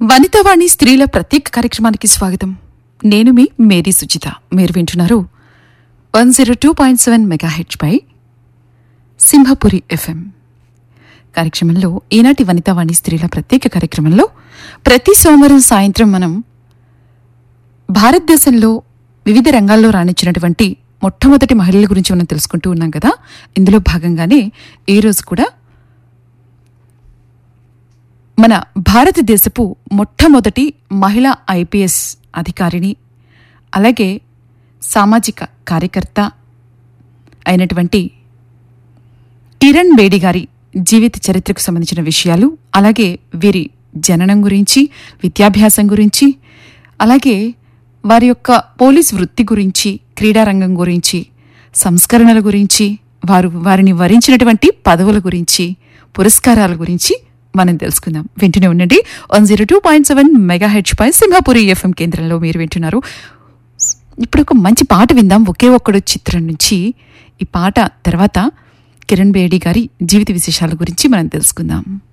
వనితావాణి స్త్రీల ప్రత్యేక కార్యక్రమానికి స్వాగతం. నేను మీ మేరీ సుచిత. మీరు వింటున్నారు 102.7 మెగాహెర్ట్జ్ పై సింహపురి FM కార్యక్రమంలో. ఈనాటి వనితావాణి స్త్రీల ప్రత్యేక కార్యక్రమంలో ప్రతి సోమవారం సాయంత్రం మనం భారతదేశంలో వివిధ రంగాల్లో రాణించినటువంటి మొట్టమొదటి మహిళల గురించి మనం తెలుసుకుంటూ ఉన్నాం కదా. ఇందులో భాగంగానే ఈ రోజు కూడా మన భారతదేశపు మొట్టమొదటి మహిళా IPS అధికారిని, అలాగే సామాజిక కార్యకర్త అయినటువంటి కిరణ్ బేడి గారి జీవిత చరిత్రకు సంబంధించిన విషయాలు, అలాగే వీరి జననం గురించి, విద్యాభ్యాసం గురించి, అలాగే వారి యొక్క పోలీస్ వృత్తి గురించి, క్రీడారంగం గురించి, సంస్కరణల గురించి, వారిని వరించినటువంటి పదవుల గురించి, పురస్కారాల గురించి మనం తెలుసుకుందాం. వింటూనే ఉండండి 102.7 మెగాహెర్ట్జ్ పై సింహపురి FM కేంద్రంలో మీరు వింటున్నారు. ఇప్పుడు ఒక మంచి పాట విందాం, ఒకే ఒక్కడు చిత్రం నుంచి. ఈ పాట తర్వాత కిరణ్ బేడి గారి జీవిత విశేషాల గురించి మనం తెలుసుకుందాం.